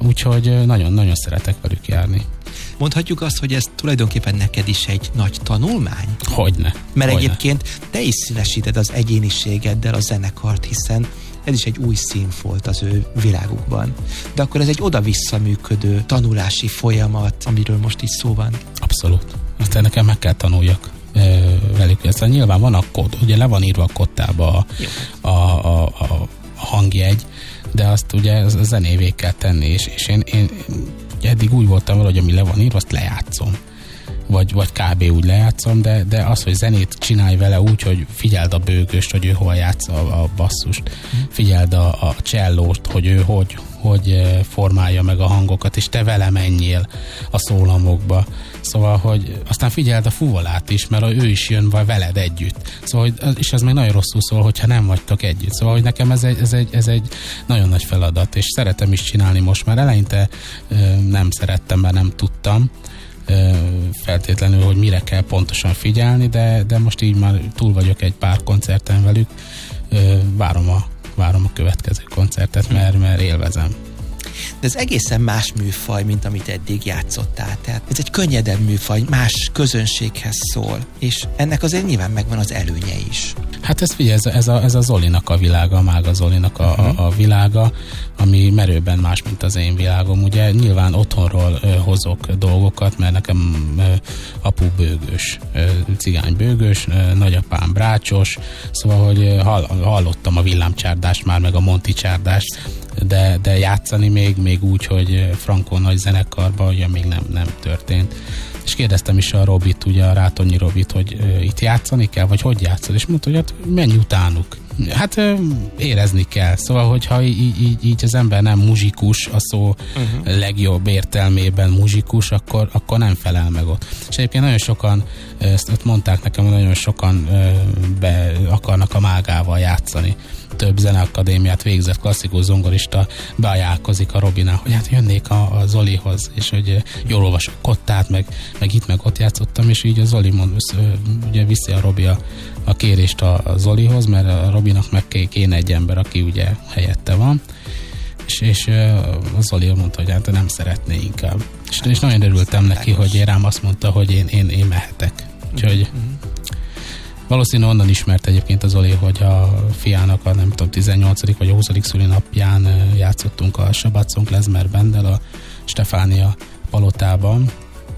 úgyhogy nagyon-nagyon szeretek velük járni. Mondhatjuk azt, hogy ez tulajdonképpen neked is egy nagy tanulmány? Hogyne. Mert egyébként te is színesíted az egyéniségeddel a zenekart, hiszen ez is egy új színfolt az ő világukban. De akkor ez egy oda-vissza működő tanulási folyamat, amiről most is szó van. Abszolút. Aztán nekem meg kell tanuljak velük. Aztán nyilván van a kód, ugye le van írva a kottába a hangjegy, de azt ugye a zenévé kell tenni, és én eddig úgy voltam vele, hogy ami le van írva, azt lejátszom. Vagy kb. Úgy lejátszom, de az, hogy zenét csinálj vele úgy, hogy figyeld a bőgöst, hogy ő hol játsza a basszust, figyeld a csellóst, hogy ő hogy formálja meg a hangokat, és te vele menjél a szólamokba. Szóval, hogy aztán figyeld a fuvolát is, mert ő is jön veled együtt. Szóval, és ez még nagyon rosszul szól, hogyha nem vagytok együtt. Szóval, hogy nekem ez egy nagyon nagy feladat, és szeretem is csinálni most már. Eleinte nem szerettem, mert nem tudtam feltétlenül, hogy mire kell pontosan figyelni, de most így már túl vagyok egy pár koncerten velük. Várom a következő koncertet, mert élvezem. De ez egészen más műfaj, mint amit eddig játszottál. Tehát ez egy könnyedebb műfaj, más közönséghez szól, és ennek azért nyilván megvan az előnye is. Hát ez figyelj, ez a Zolinak a világa, a Mága Zolinak a világa, ami merőben más, mint az én világom. Ugye nyilván otthonról hozok dolgokat, mert nekem apu bőgős, cigány bőgős, nagyapám brácsos, szóval, hogy hallottam a villámcsárdást már, meg a Monti csárdást, de játszani még úgy, hogy Frankó nagy zenekarban ugye még nem történt. És kérdeztem is a Robit, ugye a Rátonyi Robit, hogy itt játszani kell, vagy hogy játszol? És mondta, hogy hát menj utánuk. Hát érezni kell. Szóval, hogyha így az ember nem muzsikus, a szó legjobb értelmében muzsikus, akkor nem felel meg ott. És egyébként nagyon sokan, ezt mondták nekem, hogy nagyon sokan be akarnak a Mágával játszani. Több zeneakadémiát végzett klasszikus zongorista beajánlkozik a Robinál, hogy hát jönnék a Zolihoz, és hogy jól olvasok kottát, meg itt, meg ott játszottam, és így a Zoli ugye viszi a Robi a kérést a Zolihoz, mert a Robinak meg kéne egy ember, aki ugye helyette van, és a Zoli mondta, hogy hát nem szeretné inkább. És nagyon örültem neki, hogy rám azt mondta, hogy én mehetek. Úgyhogy valószínűleg onnan ismert egyébként az Zoli, hogy a fiának a nem tudom, 18. vagy a 20. szülinapján játszottunk a Sabatson Klezmer Banddel a Stefánia palotában,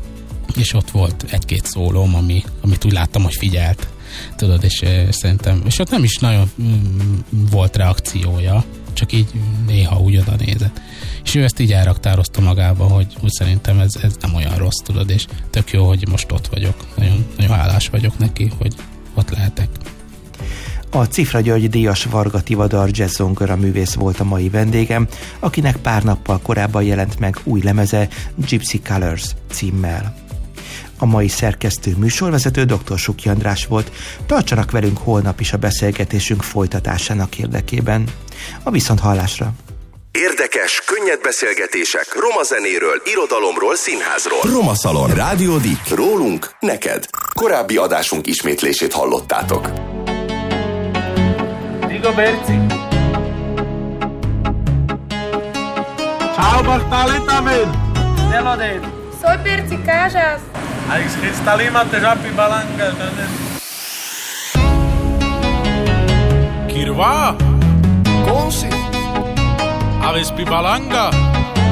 és ott volt egy-két szólóm, amit úgy láttam, hogy figyelt. Tudod, és szerintem, és ott nem is nagyon volt reakciója, csak így néha úgy oda nézett. És ő ezt így elraktározta magába, hogy úgy szerintem ez nem olyan rossz, tudod, és tök jó, hogy most ott vagyok. Nagyon, nagyon hálás vagyok neki, hogy ott lehetek. A Cifra György díjas Varga Tivadar jazz-zongora művész volt a mai vendégem, akinek pár nappal korábban jelent meg új lemeze Gypsy Colors címmel. A mai szerkesztő műsorvezető dr. Suki András volt. Tartsanak velünk holnap is a beszélgetésünk folytatásának érdekében. A viszonthallásra! Érdekes, könnyed beszélgetések roma zenéről, irodalomról, színházról. Roma Szalon. Rádió Dick. Rólunk, neked. Korábbi adásunk ismétlését hallottátok. Digo Berzi. Ciao Bartalita, men. Te lo den. Soy Berzi Casas. Alex Cristalima te japi balanga. Kirva. Consi. Aves Pibalanga.